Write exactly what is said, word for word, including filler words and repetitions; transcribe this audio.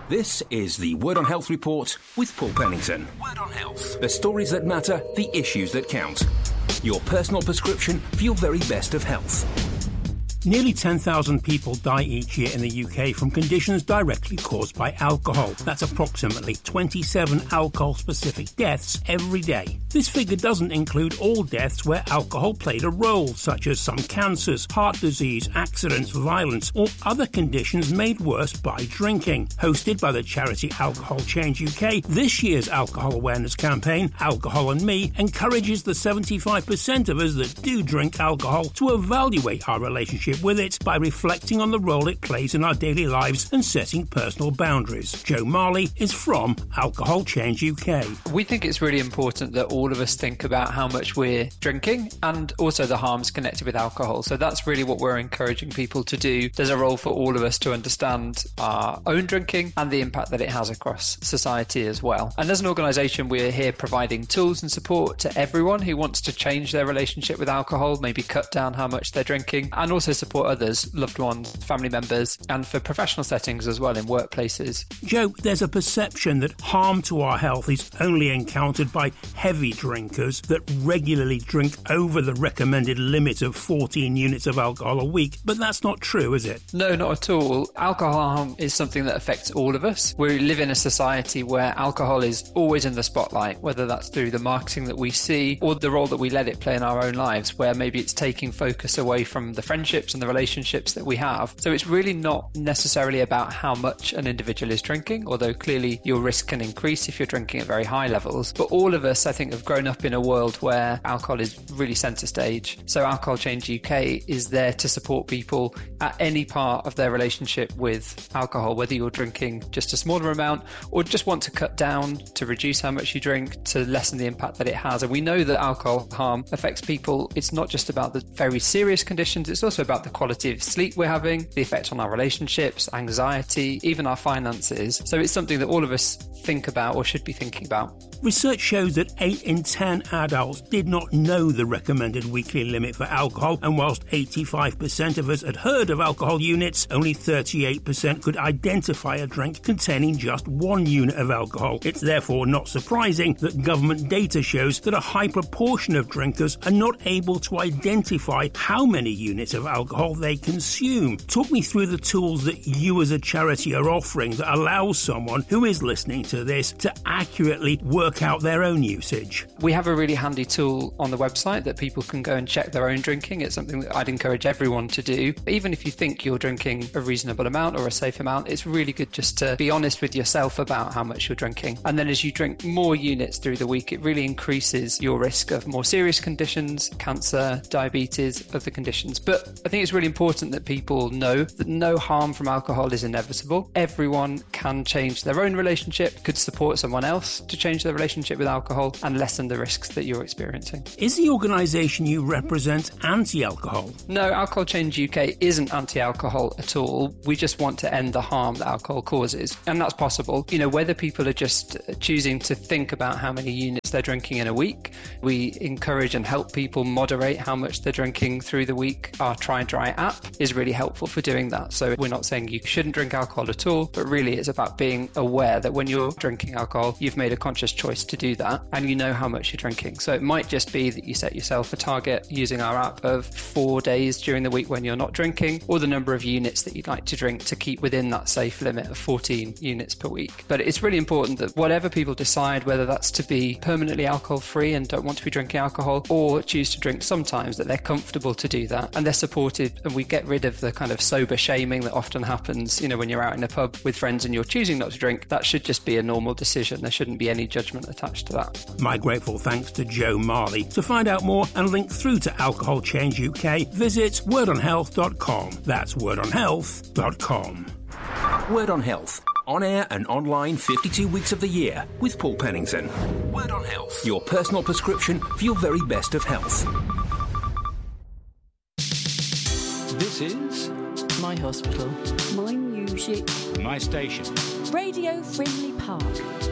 This is the Word on Health report with Paul Pennington. Word on Health. The stories that matter, the issues that count. Your personal prescription for your very best of health. Nearly ten thousand people die each year in the U K from conditions directly caused by alcohol. That's approximately twenty-seven alcohol-specific deaths every day. This figure doesn't include all deaths where alcohol played a role, such as some cancers, heart disease, accidents, violence, or other conditions made worse by drinking. Hosted by the charity Alcohol Change U K, this year's alcohol awareness campaign, Alcohol and Me, encourages the seventy-five percent of us that do drink alcohol to evaluate our relationship with it by reflecting on the role it plays in our daily lives and setting personal boundaries. Joe Marley is from Alcohol Change U K. We think it's really important that all of us think about how much we're drinking and also the harms connected with alcohol. So that's really what we're encouraging people to do. There's a role for all of us to understand our own drinking and the impact that it has across society as well. And as an organisation, we're here providing tools and support to everyone who wants to change their relationship with alcohol, maybe cut down how much they're drinking, and also support others, loved ones, family members, and for professional settings as well in workplaces. Joe, there's a perception that harm to our health is only encountered by heavy drinkers that regularly drink over the recommended limit of fourteen units of alcohol a week, but that's not true, is it? No, not at all. Alcohol harm is something that affects all of us. We live in a society where alcohol is always in the spotlight, whether that's through the marketing that we see or the role that we let it play in our own lives, where maybe it's taking focus away from the friendships and the relationships that we have. So it's really not necessarily about how much an individual is drinking, although clearly your risk can increase if you're drinking at very high levels. But all of us, I think, have grown up in a world where alcohol is really centre stage. So Alcohol Change U K is there to support people at any part of their relationship with alcohol, whether you're drinking just a smaller amount or just want to cut down, to reduce how much you drink, to lessen the impact that it has. And we know that alcohol harm affects people. It's not just about the very serious conditions, it's also about the quality of sleep we're having, the effect on our relationships, anxiety, even our finances. So it's something that all of us think about or should be thinking about. Research shows that eight in ten adults did not know the recommended weekly limit for alcohol, and whilst eighty-five percent of us had heard of alcohol units, only thirty-eight percent could identify a drink containing just one unit of alcohol. It's therefore not surprising that government data shows that a high proportion of drinkers are not able to identify how many units of alcohol they consume. Talk me through the tools that you as a charity are offering that allows someone who is listening to this to accurately work out their own usage. We have a really handy tool on the website that people can go and check their own drinking. It's something that I'd encourage everyone to do. Even if you think you're drinking a reasonable amount or a safe amount, it's really good just to be honest with yourself about how much you're drinking. And then as you drink more units through the week, it really increases your risk of more serious conditions, cancer, diabetes, other conditions. But I think it's really important that people know that no harm from alcohol is inevitable. Everyone can change their own relationship, could support someone else to change their relationship with alcohol and lessen the risks that you're experiencing. Is the organisation you represent anti-alcohol? No, Alcohol Change U K isn't anti-alcohol at all. We just want to end the harm that alcohol causes. And that's possible. You know, whether people are just choosing to think about how many units they're drinking in a week, we encourage and help people moderate how much they're drinking through the week. Our Try Dry app is really helpful for doing that. So we're not saying you shouldn't drink alcohol at all, but really it's about being aware that when you're drinking alcohol, you've made a conscious choice to do that and you know how much you're drinking. So it might just be that you set yourself a target using our app of four days during the week when you're not drinking, or the number of units that you'd like to drink to keep within that safe limit of fourteen units per week. But it's really important that whatever people decide, whether that's to be permanently alcohol free and don't want to be drinking alcohol, or choose to drink sometimes, that they're comfortable to do that and they're supported, and we get rid of the kind of sober shaming that often happens, you know, when you're out in a pub with friends and you're choosing not to drink. That should just be a normal decision. There shouldn't be any judgment attached to that. My grateful thanks to Joe Marley. To find out more and link through to Alcohol Change U K, visit word on health dot com. That's word on health dot com. Word on Health. On air and online fifty-two weeks of the year with Paul Pennington. Word on Health. Your personal prescription for your very best of health. This is My hospital. My music. my station. Radio Friendly Park.